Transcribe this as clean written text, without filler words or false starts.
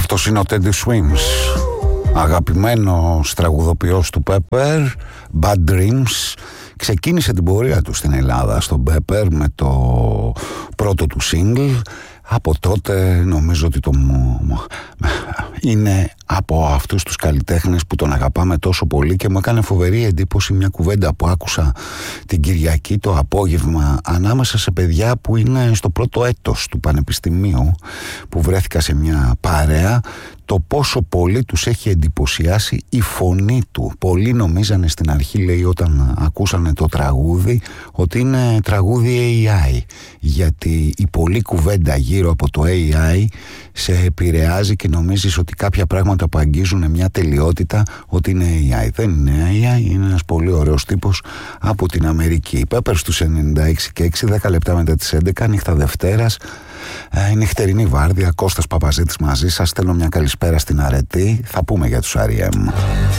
Αυτός είναι ο Teddy Swims, αγαπημένος τραγουδοποιός του Pepper, Bad Dreams. Ξεκίνησε την πορεία του στην Ελλάδα στον Pepper με το πρώτο του single. Από τότε νομίζω ότι είναι από αυτούς τους καλλιτέχνες που τον αγαπάμε τόσο πολύ, και μου έκανε φοβερή εντύπωση μια κουβέντα που άκουσα την Κυριακή το απόγευμα ανάμεσα σε παιδιά που είναι στο πρώτο έτος του πανεπιστημίου, που βρέθηκα σε μια παρέα, το πόσο πολύ τους έχει εντυπωσιάσει η φωνή του. Πολλοί νομίζανε στην αρχή, λέει, όταν ακούσανε το τραγούδι, ότι είναι τραγούδι AI, γιατί η πολλή κουβέντα γύρω από το AI σε επηρεάζει και νομίζεις ότι κάποια πράγματα που αγγίζουν μια τελειότητα ότι είναι AI. Δεν είναι AI, είναι ένας πολύ ωραίος τύπος από την Αμερική. Pepper στους 96 και 6, 10 λεπτά μετά τις 11, νύχτα Δευτέρας. Είναι νυχτερινή βάρδια, Κώστας Παπαζήτης μαζί σας. Στέλνω μια καλησπέρα στην Αρετή. Θα πούμε για τους R.E.M.